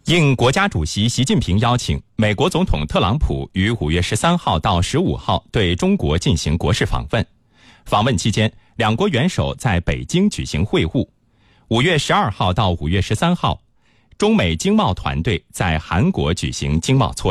应国家主席习近平邀请，美国总统特朗普于5月13号到15号对中国进行国事访问。访问期间，两国元首在北京举行会晤。5月12号到5月13号，中美经贸团队在韩国举行经贸磋商。